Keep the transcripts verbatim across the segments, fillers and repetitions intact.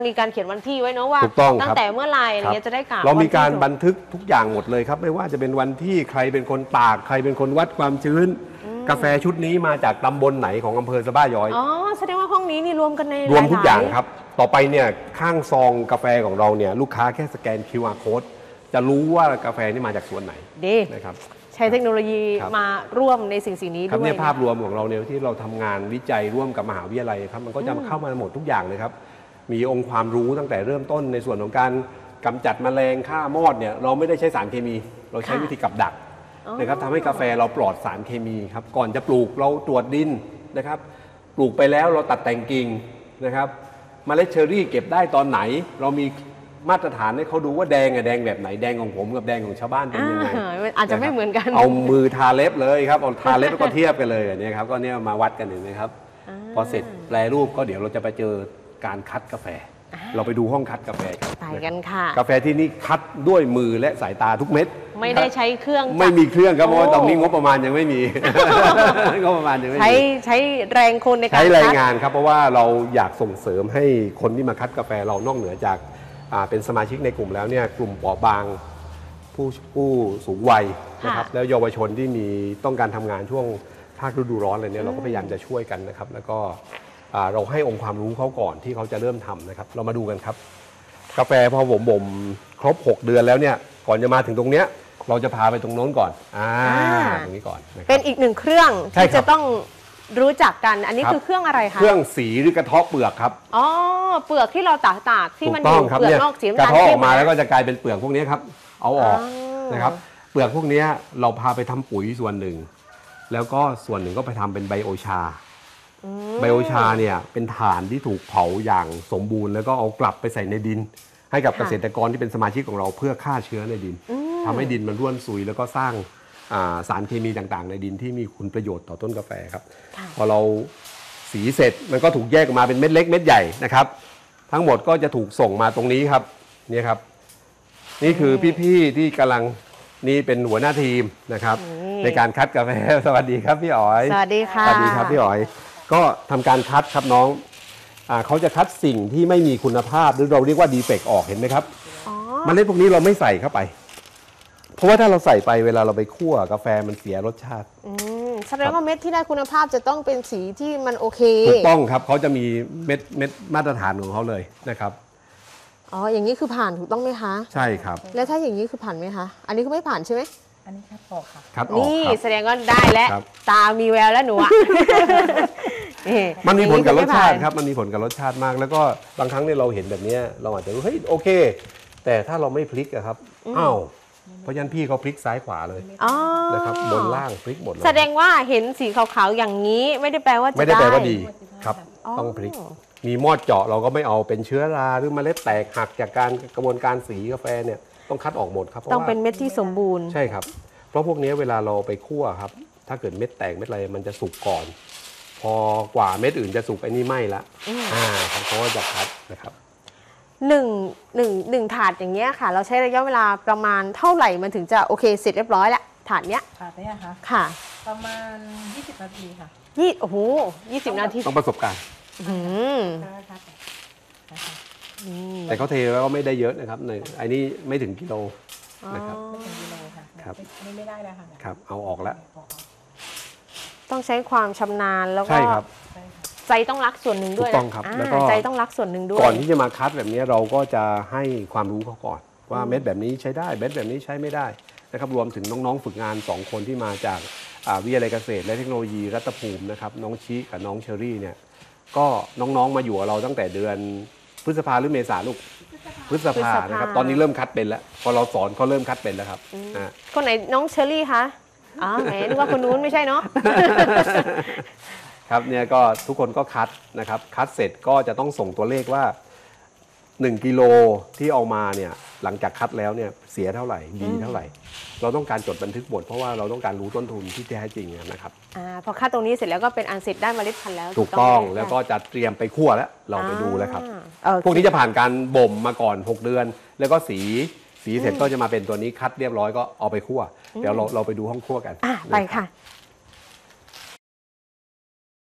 มีการเขียนวันที่ไว้เนาะว่าตั้งแต่เมื่อไรอะไรเงี้ยจะได้กล่าวเรามีการบันทึกทุกอย่างหมดเลยครับไม่ว่าจะเป็นวันที่ใครเป็นคนตากใครเป็นคนวัดความชื้นกาแฟชุดนี้มาจากตำบลไหนของอำเภอสะบ้าย้อยอ๋อแสดงว่าห้องนี้นี่รวมกันในรวมทุกอย่างครับต่อไปเนี่ยข้างซองกาแฟของเราเนี่ยลูกค้าแค่สแกน คิว อาร์ Code จะรู้ว่ากาแฟนี่มาจากสวนไหนดีนะครับใช้เทคโนโลยีมาร่วมในสิ่งสิ่งนี้ด้วยเนี่ยภาพรวมของเราเนี่ยที่เราทำงานวิจัยร่วมกับมหาวิทยาลัยครับมันก็จะเข้ามาหมดทุกอย่างเลยครับมีองค์ความรู้ตั้งแต่เริ่มต้นในส่วนของการกำจัดแมลงฆ่ามอดเนี่ยเราไม่ได้ใช้สารเคมี เราใช้วิธีกับดักนะครับทำให้กาแฟเราปลอดสารเคมีครับก่อนจะปลูกเราตรวจดินนะครับปลูกไปแล้วเราตัดแต่งกิ่งนะครับเมล็ดเชอร์รี่เก็บได้ตอนไหนเรามีมาตรฐานให้เขาดูว่าแดงอะแดงแบบไหนแดงของผมกับแดงของชาวบ้านเป็นยังไงอาจจะไม่เหมือนกันเอามือทาเล็บเลยครับเอาทาเล็บแล้วก็เทียบกันเลยเนี่ยครับก็เนี่ยมาวัดกันหนึ่งนะครับพอเสร็จแปรรูปก็เดี๋ยวเราจะไปเจอการคัดกาแฟเราไปดูห้องคัดกาแฟไปกันค่ะกาแฟที่นี่คัดด้วยมือและสายตาทุกเม็ดไม่ได้ใช้เครื่องไม่มีเครื่องครับเพราะตอนนี้งบประมาณยังไม่มีงบประมาณยังไม่มีใช้ใช้แรงคนในการใช้แรงงานครับเพราะว่าเราอยากส่งเสริมให้คนที่มาคัดกาแฟเรานอกเหนือจากเป็นสมาชิกในกลุ่มแล้วเนี่ยกลุ่มเปราะบางผู้ผู้สูงวัยนะครับแล้วเยาวชนที่มีต้องการทำงานช่วงภาคฤดูร้อนอะไรเนี่ยเราก็พยายามจะช่วยกันนะครับแล้วก็เราให้องค์ความรู้เขาก่อนที่เขาจะเริ่มทำนะครับเรามาดูกันครับกาแฟพอผมบ่มครบหกเดือนแล้วเนี่ยก่อนจะมาถึงตรงเนี้ยเราจะพาไปตรงโน้นก่อนอ่าตรงนี้ก่อนเป็นอีกหนึ่งเครื่องที่จะต้องรู้จักกันอันนี้คือเครื่องอะไรคะเครื่องสีหรือกระเทาะเปลือกครับอ๋อเปลือกที่เราตากตากที่มันอยู่เปลือกนอกสีน้ำตาลกระเทาะออกมาแล้วก็จะกลายเป็นเปลือกพวกนี้ครับเอาออกนะครับเปลือกพวกนี้เราพาไปทำปุ๋ยส่วนหนึ่งแล้วก็ส่วนหนึ่งก็ไปทำเป็นไบโอชาไบโอชาเนี่ยเป็นถ่านที่ถูกเผาอย่างสมบูรณ์แล้วก็เอากลับไปใส่ในดินให้กับเกษตรกรที่เป็นสมาชิกของเราเพื่อฆ่าเชื้อในดินทำให้ดินมันร่วนซุยแล้วก็สร้างสารเคมีต่างๆในดินที่มีคุณประโยชน์ต่อต้นกาแฟครับพอเราสีเสร็จมันก็ถูกแยกออกมาเป็นเม็ดเล็กเม็ดใหญ่นะครับทั้งหมดก็จะถูกส่งมาตรงนี้ครับนี่ครับนี่คือพี่ๆที่กำลังนี่เป็นหัวหน้าทีมนะครับในการคัดกาแฟสวัสดีครับพี่อ๋อยสวัสดีค่ะสวัสดีครับพี่อ๋อยก็ทำการคัดครับน้องอ่าเขาจะคัดสิ่งที่ไม่มีคุณภาพหรือเราเรียกว่าดีเฟกต์ออกเห็นไหมครับเมล็ดพวกนี้เราไม่ใส่เข้าไปเพราะว่าถ้าเราใส่ไปเวลาเราไปคั่วกาแฟมันเสียรสชาติแสดงว่าเม็ดที่ได้คุณภาพจะต้องเป็นสีที่มันโอเคถูกต้องครับเขาจะมีเม็ดเม็ดมาตรฐานของเขาเลยนะครับอ๋ออย่างนี้คือผ่านถูกต้องไหมคะใช่ครับแล้วถ้าอย่างนี้คือผ่านไหมคะอันนี้คือไม่ผ่านใช่ไหมอันนี้คัดออกค่ะคัดออกนี่แสดงว่าได้แล้วตามีแววแล้วหนูอ่ะมันมีผลกับรสชาติครับมันมีผลกับรสชาติมากแล้วก็บางครั้งเนี่ยเราเห็นแบบนี้เราอาจจะรู้เฮ้ยโอเคแต่ถ้าเราไม่พลิกอะครับอ้าวเพราะฉะนั้นพี่เขาพลิกซ้ายขวาเลยนะครับบนล่างพลิกหมดเลยแสดงว่าเห็นสีขาวๆอย่างนี้ไม่ได้แปลว่าจะได้ไม่ได้แปลว่าดีครับต้องพลิกมีมอดเจาะเราก็ไม่เอาเป็นเชื้อราหรือเมล็ดแตกหักจากการกระบวนการสีกาแฟเนี่ยต้องคัดออกหมดครับต้องเป็นเม็ดที่สมบูรณ์ใช่ครับเพราะพวกนี้เวลาเราไปคั่วครับถ้าเกิดเม็ดแตกเม็ดอะไรมันจะสุกก่อนพอกว่าเม็ดอื่นจะสุกไอ้นี่ไหม้ละอ่าเขาก็จะคัดนะครับหนึ่งหนึ่งหนึ่งถาดอย่างเงี้ยค่ะเราใช้ระยะเวลาประมาณเท่าไหร่มันถึงจะโอเคเสร็จเรียบร้อยแล้วถาดเนี้ยถาดเนี้ยค่ะค่ะประมาณยี่สิบนาทีค่ะยี่โอ้โหยี่สิบนาทีต้องประสบการณ์อืมแต่เขาเทแล้วก็ไม่ได้เยอะนะครับในไอ้นี่ไม่ถึงกิโลนะครับไม่ถึงกิโลค่ะครับอันนี้ไม่ได้แล้วค่ะครับเอาออกแล้วต้องใช้ความชำนาญแล้วก็ใช่ครับใจต้องรักส่วนหนึ่งด้วยถูกต้องครับแล้วก็ใจต้องรักส่วนหนึ่งด้วยก่อนที่จะมาคัดแบบนี้เราก็จะให้ความรู้เขาก่อนว่าเม็ดแบบนี้ใช้ได้เม็ดแบบนี้ใช้ไม่ได้นะครับรวมถึงน้องๆฝึกงานสองคนที่มาจากวิทยาลัยเกษตรและเทคโนโลยีรัตภูมินะครับน้องชิกับน้องเชอรี่เนี่ยก็น้องๆมาอยู่กับเราตั้งแต่เดือนพฤษภาหรือเมษาลูกพฤษภานะครับตอนนี้เริ่มคัดเป็นแล้วพอเราสอนเขาเริ่มคัดเป็นแล้วครับคนไหนน้องเชอรี่คะอ๋อแหมนึกว่าคนนู้นไม่ใช่เนาะครับเนี่ยก็ทุกคนก็คัดนะครับคัดเสร็จก็จะต้องส่งตัวเลขว่าหนึ่งกิโลที่เอามาเนี่ยหลังจากคัดแล้วเนี่ยเสียเท่าไหร่ดีเท่าไหร่เราต้องการจดบันทึกหมดเพราะว่าเราต้องการรู้ต้นทุนที่แท้จริงนะครับอ่าพอคัดตรงนี้เสร็จแล้วก็เป็นอันเสร็จได้เมล็ดพันธุ์แล้วถูกต้องแล้วก็จะเตรียมไปคั่วแล้วเราไปดูแล้วครับพวกนี้จะผ่านการบ่มมาก่อนหกเดือนแล้วก็สีสีเสร็จก็จะมาเป็นตัวนี้คัดเรียบร้อยก็เอาไปคั่วเดี๋ยวเราเราไปดูห้องคั่วกันไปค่ะ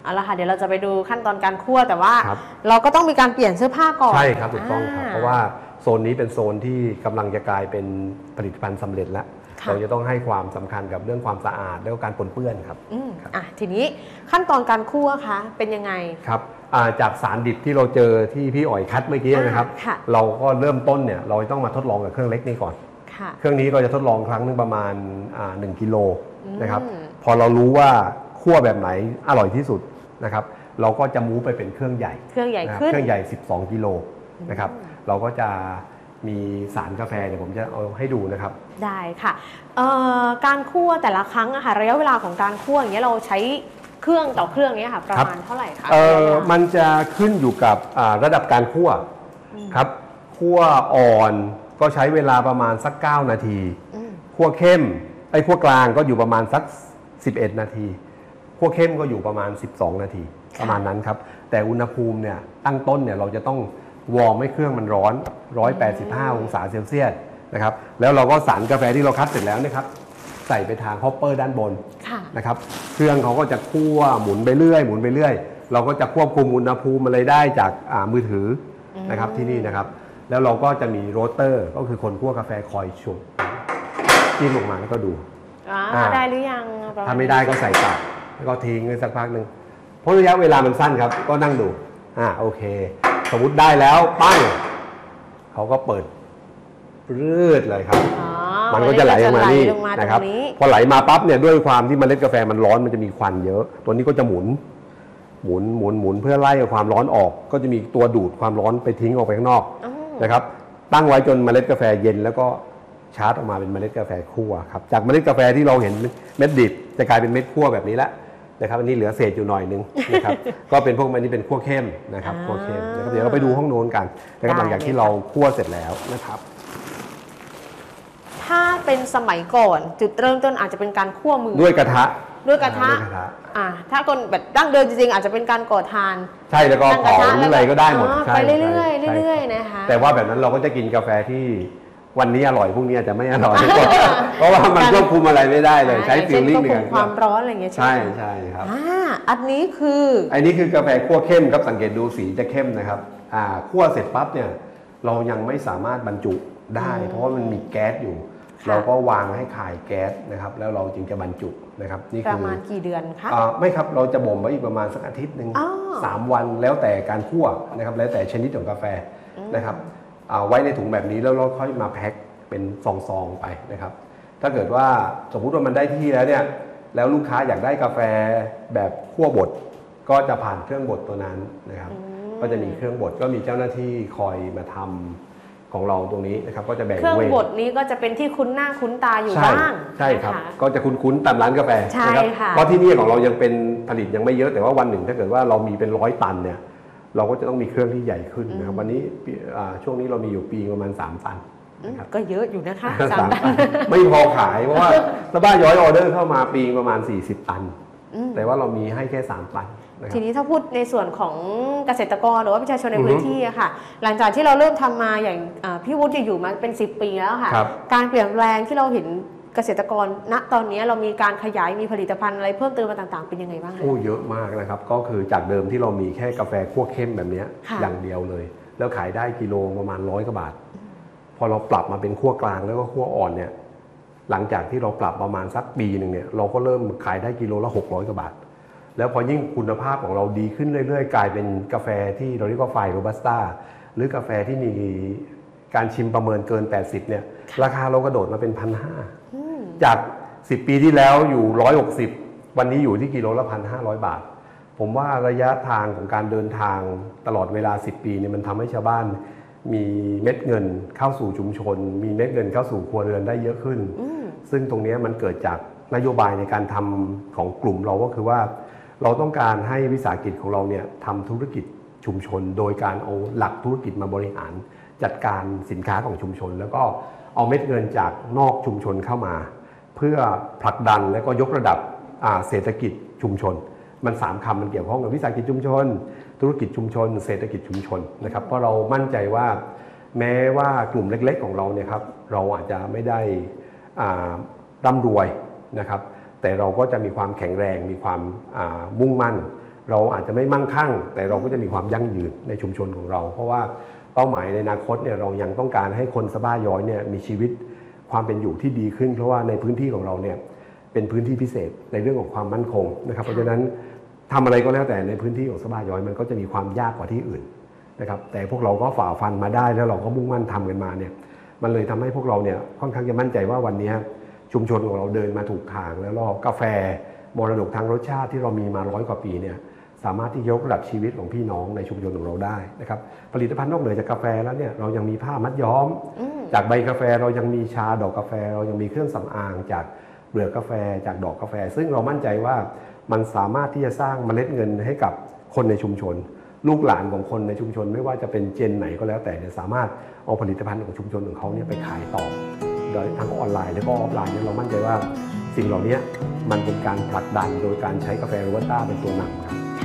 เอาละค่ะเดี๋ยวเราจะไปดูขั้นตอนการคั่วแต่ว่าครับเราก็ต้องมีการเปลี่ยนเสื้อผ้าก่อนใช่ครับถูกต้องครับาเพราะว่าโซนนี้เป็นโซนที่กำลังจะกลายเป็นผลิตภัณฑ์สำเร็จแล้วค่ะเราจะต้องให้ความสำคัญกับเรื่องความสะอาดและก็การปนเปื้อนครับอืมครับอ่ะทีนี้ขั้นตอนการคั่วคะเป็นยังไงครับอ่าจากสารดิบที่เราเจอที่พี่อ๋อยคัดเมื่อกี้นะครับอ่าค่ะเราก็เริ่มต้นเนี่ยเราต้องมาทดลองกับเครื่องเล็กนี้ก่อนค่ะเครื่องนี้เราจะทดลองครั้งหนึงประมาณอ่าหนึ่งกิโลนะครับอืมพอเรารู้ว่าคั่วแบบไหนอร่อยที่สุดนะครับ เราก็จะมูฟไปเป็นเครื่องใหญ่เครื่องใหญ่นะครับขึ้นเครื่องใหญ่ สิบสอง กิโลนะครับ เราก็จะมีสารกาแฟเดี๋ยวผมจะเอาให้ดูนะครับได้ค่ะเอ่อการคั่วแต่ละครั้งอะค่ะระยะเวลาของการคั่วอย่างเงี้ยเราใช้เครื่องต่อเครื่องเนี้ยค่ะประมาณเท่าไหร่คะเอ่ระยะอเวลามันจะขึ้นอยู่กับอ่าระดับการคั่วครับคั่วอ่อนก็ใช้เวลาประมาณสัก เก้า นาทีอืมคั่วเข้มไอ้คั่วกลางก็อยู่ประมาณสัก สิบเอ็ด นาทีคั่วเข้มก็อยู่ประมาณ สิบสอง นาทีประมาณนั้นครับแต่อุณหภูมิเนี่ยตั้งต้นเนี่ยเราจะต้องวอร์มให้เครื่องมันร้อน หนึ่งร้อยแปดสิบห้า องศาเซลเซียสนะครับแล้วเราก็สารกาแฟที่เราคัดเสร็จแล้วนะครับใส่ไปทางฮอปเปอร์ด้านบนค่ะนะครับเครื่องเขาก็จะคั่วหมุนไปเรื่อยหมุนไปเรื่อยเราก็จะควบคุมอุณหภูมิอะไรได้จากอ่ามือถือนะครับที่นี่นะครับแล้วเราก็จะมีโรสเตอร์ก็คือคนคั่วกาแฟคอยชุบจิ้มลงมาแล้วก็ดูอ่าอ่าได้หรือยังประณถ้าไม่ได้ก็ใส่ตับแล้วก็ทิ้งไว้สักพักหนึ่งเพราะระยะเวลามันสั้นครับก็นั่งดูอ่าโอเค สมมติได้แล้วปั้งเขาก็เปิดรืดเลยครับอ๋อมันก็จะไหลออกมานี่ไหลลงมาตนะครรับงนี้พอไหลมาปั๊บเนี่ยด้วยความที่เมล็ดกาแฟมันร้อนมันจะมีควันเยอะ ตัวนี้ก็จะหมุน หมุนหมุนหมุนเพื่อไล่เอาความร้อนออก ก็จะมีตัวดูดความร้อนไปทิ้งออกไปข้างนอกอ๋อนะครับ ตั้งไว้จนเมล็ดกาแฟเย็นแล้วก็ชาร์จออกมาเป็นเมล็ดกาแฟคั่วครับจากเมล็ดกาแฟที่เราเห็นเม็ดดิบจะกลายเป็นเม็ดคั่วแบบนี้แล้วนะครับอันนี้เหลือเศษอยู่หน่อยนึงนะครับ ก็เป็นพวกมันนี้เป็นคั่วเข้มนะครับคั่วเข้มนะครับเดี๋ยวเราไปดูห้องโน้นกันนะครับหลังจากที่เราคั่วเสร็จแล้วนะครับถ้าเป็นสมัยก่อนจุดเริ่มต้นอาจจะเป็นการคั่วมือด้วยกระทะด้วยกระทะด้วยกระทะอ่าถ้าคนแบบดั้งเดิมจริงๆอาจจะเป็นการก่อทานใช่แล้วก็ตั้งกระเผาทะหรืออะไรก็ได้หมดอ๋อใช่ไปเรื่อยใช่ใช่ๆเรื่อยๆนะคะแต่ว่าแบบนั้นเราก็จะกินกาแฟที่วันนี้อร่อยพรุ่งนี้อาจจะไม่อร่อย เพราะว่ามันควบคุมอะไรไม่ได้เลยใช้ฟีลลิ่งในในกาการ รความร้อนอะไรอย่างเงี้ยใช่ใช่ไหมใช่ครับอ่าอันนี้คืออันนี้คือกาแฟคั่วเข้มครับสังเกตดูสีจะเข้มนะครับอ่าคั่วเสร็จปั๊บเนี่ยเรายังไม่สามารถบรรจุได้ เพราะว่ามันมีแก๊สอยู่ เราก็วางให้คายแก๊สนะครับแล้วเราจึงจะบรรจุนะครับนี่ประคือมาณกี่เดือนคะอ่าไม่ครับเราจะบ่มไว้อีกประมาณสักอาทิตย์หนึ่งอ๋อสามวันแล้วแต่การคั่วนะครับแล้วแต่ชนิดของกาแฟนะครับเอาไว้ในถุงแบบนี้แล้วเราค่อยมาแพ็คเป็นซองๆไปนะครับถ้าเกิดว่าสมมุติว่ามันได้ที่แล้วเนี่ยแล้วลูกค้าอยากได้กาแฟแบบคั่วบดก็จะผ่านเครื่องบดตัวนั้นนะครับก็จะมีเครื่องบดก็มีเจ้าหน้าที่คอยมาทำของเราตรงนี้นะครับก็จะแบ่งเครื่องเวรบดนี้ก็จะเป็นที่คุ้นหน้าคุ้นตาอยู่ใช่บ้างใช่ครับนะะก็จะคุ้นๆตามร้านกาแฟใช่นะครับค่ะเพราะที่นี่ของเรายังเป็นผลิตยังไม่เยอะแต่ว่าวันหนึ่งถ้าเกิดว่าเรามีเป็นร้อยตันเนี่ยเราก็จะต้องมีเครื่องที่ใหญ่ขึ้นนะครับวันนี้ปีอ่าช่วงนี้เรามีอยู่ปีประมาณสามตันอืมนะครับก็เยอะอยู่นะคะสาสาม มตัตันนไม่พอขายเพราะว่าสบ้าย้อยออเดอร์เข้ามาปีประมาณสี่สิบตันอืมแต่ว่าเรามีให้แค่สามตันนะคทีรับนี้ถ้าพูดในส่วนของเกษตรกรหรือว่าประชาชนในอือฮึพื้นที่อะค่ะ หลังจากที่เราเริ่มทำมาอย่างอ่าพี่วุฒิอยู่มาเป็นสิบปีแล้วค่ะครับการเปลี่ยนแปลงที่เราเห็นเกษตรกรณตอนนี้เรามีการขยายมีผลิตภัณฑ์อะไรเพิ่มเติมมาต่างๆเป็นยังไงบ้างคะโอ้เยอะมากนะครับก็คือจากเดิมที่เรามีแค่กาแฟคั่วเข้มแบบเนี้ยค่ะอย่างเดียวเลย แล้วขายได้กิโลประมาณร้อยกว่าบาท พอเราปรับมาเป็นคั่วกลางแล้วก็คั่วอ่อนเนี่ยหลังจากที่เราปรับประมาณสักปีหนึ่งเนี่ยเราก็เริ่มขายได้กิโลละหกร้อยกว่าบาท แล้วพอยิ่งคุณภาพของเราดีขึ้นเรื่อยๆ กลายเป็นกาแฟที่เราเรียกว่าไฟโรบัสต้าหรือกาแฟที่มีการชิมประเมินเกินแปดสิบเนี่ยราคาเรากระโดดมาเป็น หนึ่งพันห้าร้อย จากสิบปีที่แล้วอยู่หนึ่งร้อยหกสิบวันนี้อยู่ที่กิโลละ หนึ่งพันห้าร้อย บาท ผมว่าระยะทางของการเดินทางตลอดเวลาสิบปีเนี่ยมันทำให้ชาวบ้านมีเม็ดเงินเข้าสู่ชุมชน มีเม็ดเงินเข้าสู่ครัวเรือนได้เยอะขึ้น ซึ่งตรงนี้มันเกิดจากนโยบายในการทำของกลุ่มเราก็คือว่าเราต้องการให้วิสาหกิจของเราเนี่ยทำธุรกิจชุมชน โดยการเอาหลักธุรกิจมาบริหารจัดการสินค้าของชุมชน แล้วก็เอาเม็ดเงินจากนอกชุมชนเข้ามา เพื่อผลักดันและก็ยกระดับเศรษฐกิจชุมชน มันสามคำมันเกี่ยวข้องกับวิสาหกิจชุมชน ธุรกิจชุมชน เศรษฐกิจชุมชนนะครับเพราะเรามั่นใจว่าแม้ว่ากลุ่มเล็กๆของเราเนี่ยครับเราอาจจะไม่ได้ร่ำรวยนะครับแต่เราก็จะมีความแข็งแรงมีความมุ่งมั่นเราอาจจะไม่มั่งคั่งแต่เราก็จะมีความยั่งยืนในชุมชนของเราเพราะว่าเป้าหมายในอนาคตเนี่ยเรายังต้องการให้คนสะบ้าย้อยเนี่ยมีชีวิตความเป็นอยู่ที่ดีขึ้นเพราะว่าในพื้นที่ของเราเนี่ยเป็นพื้นที่พิเศษในเรื่องของความมั่นคงนะครับเพราะฉะนั้นทำอะไรก็แล้วแต่ในพื้นที่ของสะบ้าย้อยมันก็จะมีความยากกว่าที่อื่นนะครับแต่พวกเราก็ฝ่าฟันมาได้แล้วเราก็มุ่งมั่นทำกันมาเนี่ยมันเลยทำให้พวกเราเนี่ยค่อนข้างจะมั่นใจว่าวันนี้ชุมชนของเราเดินมาถูกทางแล้วก็กาแฟมรดกทางรสชาติที่เรามีมาร้อยกว่าปีเนี่ยสามารถที่ยกระดับชีวิตของพี่น้องในชุมชนของเราได้นะครับผลิตภัณฑ์นอกเหนือจากกาแฟแล้วเนี่ยเรายังมีผ้ามัดย้อมจากใบกาแฟเรายังมีชาดอกกาแฟเรายังมีเครื่องสำอางจากเปลือกกาแฟจากดอกกาแฟซึ่งเรามั่นใจว่ามันสามารถที่จะสร้างเมล็ดเงินให้กับคนในชุมชนลูกหลานของคนในชุมชนไม่ว่าจะเป็นเจนไหนก็แล้วแต่เนี่ยสามารถเอาผลิตภัณฑ์ของชุมชนของเขาเนี่ยไปขายต่อโดยทั้งออนไลน์แล้วก็ออฟไลน์เนี่ยเรามั่นใจว่าสิ่งเหล่านี้มันเป็นการผลักดันโดยการใช้กาแฟโรบัสต้าเป็นตัวนำครับ